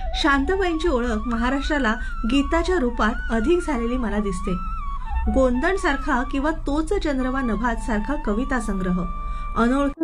शांताबाईंची ओळख महाराष्ट्राला गीताच्या रूपात अधिक झालेली मला दिसते. गोंदण सारखा किंवा तोच चंद्रमा नभात सारखा कविता संग्रह, अनोळखी